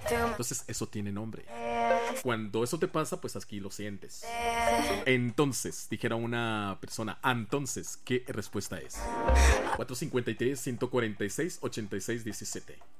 Entonces eso tiene nombre. Cuando eso te pasa, pues aquí lo sientes. Entonces, dijera una persona, entonces, ¿qué respuesta es? 453-146-8617.